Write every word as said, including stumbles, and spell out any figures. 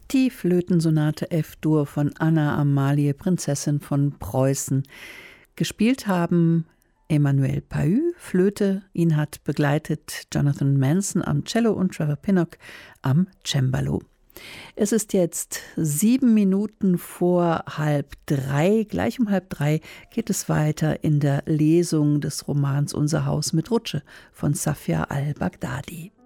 Die Flötensonate F-Dur von Anna Amalie, Prinzessin von Preußen. Gespielt haben Emmanuel Pahud, Flöte. Ihn hat begleitet Jonathan Manson am Cello und Trevor Pinnock am Cembalo. Es ist jetzt sieben Minuten vor halb drei. Gleich um halb drei geht es weiter in der Lesung des Romans Unser Haus mit Rutsche von Safia al-Baghdadi.